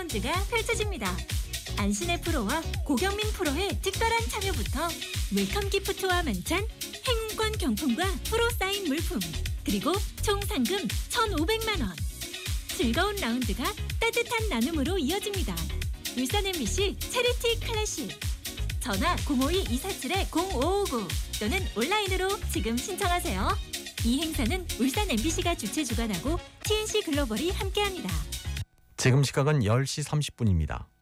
라운드가 펼쳐집니다. 안신혜 프로와 고경민 프로의 특별한 참여부터 웰컴 기프트와 만찬, 행운권 경품과 프로 사인 물품, 그리고 총 상금 1,500만 원. 즐거운 라운드가 따뜻한 나눔으로 이어집니다. 울산 MBC 체리티 클래식. 전화 052-247-0559 또는 온라인으로 지금 신청하세요. 이 행사는 울산 MBC가 주최 주관하고 TNC 글로벌이 함께합니다. 지금 시각은 10시 30분입니다.